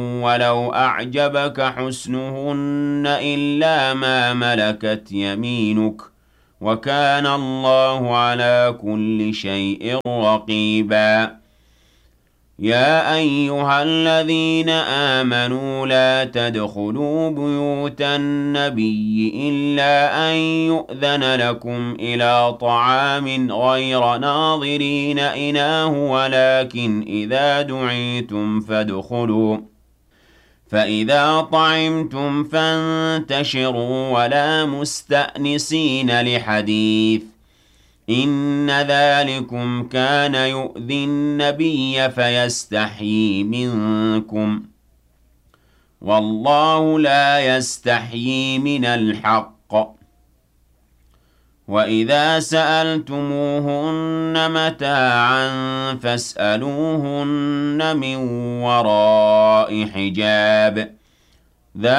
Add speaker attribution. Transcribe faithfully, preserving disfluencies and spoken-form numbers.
Speaker 1: وَلَوْ أَعْجَبَكَ حُسْنُهُنَّ إِلَّا مَا مَلَكَتْ يَمِينُكَ ۗ وَكَانَ اللَّهُ عَلَىٰ كُلِّ شَيْءٍ رَّقِيبًا. يَا أَيُّهَا الَّذِينَ آمَنُوا لَا تَدْخُلُوا بُيُوتَ النَّبِيِّ إِلَّا أَن يُؤْذَنَ لَكُمْ إِلَىٰ طَعَامٍ غَيْرَ نَاظِرِينَ إِنَاهُ وَلَٰكِنْ إِذَا دُعِيتُمْ فَادْخُلُوا ۖ فَإِذَا طَعِمْتُمْ فَانتَشِرُوا وَلَا مُسْتَأْنِسِينَ لِحَدِيثٍ ۚ إِنَّ ذَٰلِكُمْ كَانَ يُؤْذِي النَّبِيَّ فَيَسْتَحْيِي مِنكُمْ ۖ وَاللَّهُ لَا يَسْتَحْيِي مِنَ الْحَقِّ ۚ وَإِذَا سَأَلْتُمُوهُنَّ مَتَاعًا فَاسْأَلُوهُنَّ مِن وَرَاءِ حِجَابٍ